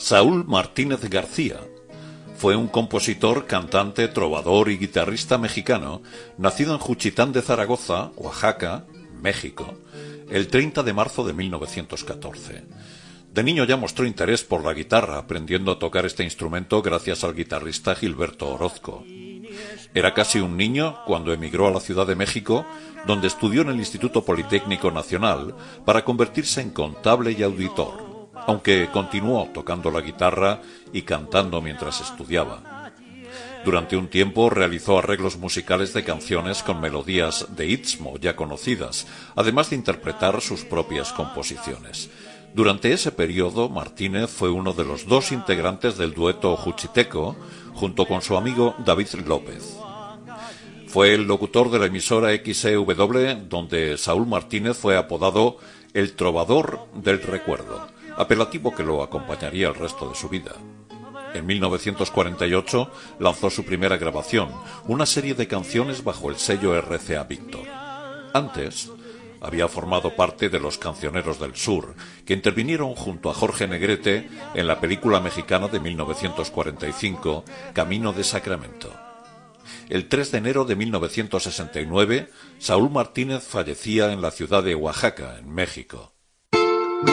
Saúl Martínez García fue un compositor, cantante, trovador y guitarrista mexicano, nacido en Juchitán de Zaragoza, Oaxaca, México, el 30 de marzo de 1914. De niño ya mostró interés por la guitarra, aprendiendo a tocar este instrumento gracias al guitarrista Gilberto Orozco. Era casi un niño cuando emigró a la Ciudad de México, donde estudió en el Instituto Politécnico Nacional para convertirse en contable y auditor, aunque continuó tocando la guitarra y cantando mientras estudiaba. Durante un tiempo realizó arreglos musicales de canciones con melodías de Istmo ya conocidas, además de interpretar sus propias composiciones. Durante ese periodo, Martínez fue uno de los dos integrantes del dueto Juchiteco, junto con su amigo David López. Fue el locutor de la emisora XEW, donde Saúl Martínez fue apodado el Trovador del Recuerdo, apelativo que lo acompañaría el resto de su vida. En 1948 lanzó su primera grabación, una serie de canciones bajo el sello RCA Víctor. Antes, había formado parte de Los Cancioneros del Sur, que intervinieron junto a Jorge Negrete en la película mexicana de 1945, Camino de Sacramento. El 3 de enero de 1969, Saúl Martínez fallecía en la ciudad de Oaxaca, en México.